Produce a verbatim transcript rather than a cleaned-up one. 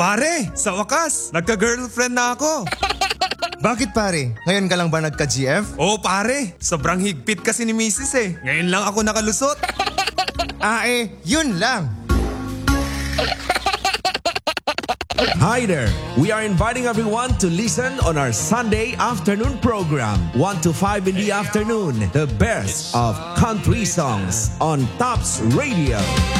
Pare, sa wakas, nagka-girlfriend na ako. Bakit pare? Ngayon ka lang ba nagka-G F? Oo pare, sobrang higpit kasi ni misis eh. Ngayon lang ako nakalusot. Ah eh, yun lang. Hi there! We are inviting everyone to listen on our Sunday afternoon program, one to five in the afternoon, the best of country songs on Tops Radio.